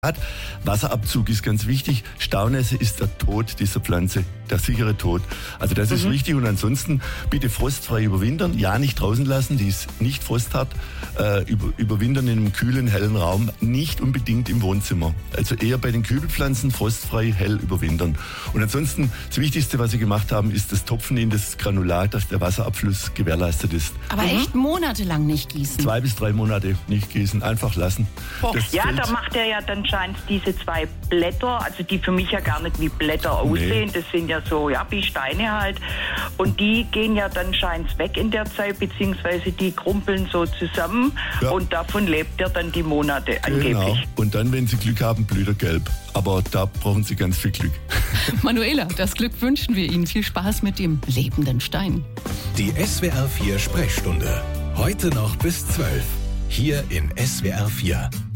Wasserabzug ist ganz wichtig. Staunässe ist der Tod dieser Pflanze, der sichere Tod. Also das ist wichtig. Und ansonsten bitte frostfrei überwintern. Ja, nicht draußen lassen, die ist nicht frosthart. Überwintern in einem kühlen, hellen Raum, nicht unbedingt im Wohnzimmer. Also eher bei den Kübelpflanzen frostfrei, hell überwintern. Und ansonsten, das Wichtigste, was Sie gemacht haben, ist das Topfen in das Granulat, dass der Wasserabfluss gewährleistet ist. Aber echt monatelang nicht gießen? 2 bis 3 Monate nicht gießen, einfach lassen. Ja, da macht er ja dann scheint diese 2 Blätter, also die für mich ja gar nicht wie Blätter aussehen, das sind ja so, ja, wie Steine halt. Und die gehen ja dann scheint's weg in der Zeit, beziehungsweise die krumpeln so zusammen und davon lebt er dann die Monate angeblich. Genau. Und dann, wenn Sie Glück haben, blüht er gelb. Aber da brauchen Sie ganz viel Glück. Manuela, das Glück wünschen wir Ihnen. Viel Spaß mit dem lebenden Stein. Die SWR 4 Sprechstunde. Heute noch bis 12. Hier in SWR 4.